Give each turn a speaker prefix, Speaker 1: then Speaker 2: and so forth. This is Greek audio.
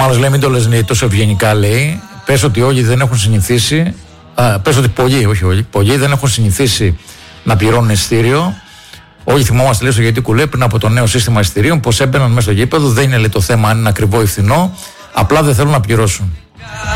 Speaker 1: Μάλλον λέει, μην το λες τόσο ευγενικά, λέει. Πες ότι όλοι δεν έχουν συνηθίσει. Πες ότι πολλοί, όχι όλοι, πολλοί δεν έχουν συνηθίσει να πληρώνουν εισιτήριο. Όλοι θυμόμαστε, λέει, στο Γετικού, λέει, πριν από το νέο σύστημα εισιτηρίων, πως έμπαιναν μέσα στο γήπεδο. Δεν είναι, λέει, το θέμα αν είναι ακριβό ή φθηνό. Απλά δεν θέλουν να πληρώσουν.